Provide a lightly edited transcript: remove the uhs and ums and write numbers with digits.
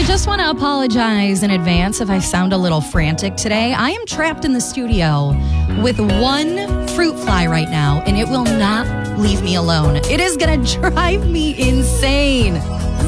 just want to apologize in advance if I sound a little frantic today. I am trapped in the studio with one fruit fly right now, and it will not leave me alone. It is going to drive me insane.